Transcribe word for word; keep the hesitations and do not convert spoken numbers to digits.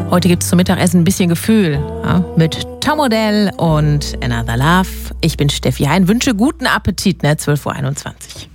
Heute gibt es zum Mittagessen ein bisschen Gefühl, ja, mit Tom Odell und Another Love. Ich bin Steffi Hein, wünsche guten Appetit, ne? zwölf Uhr einundzwanzig.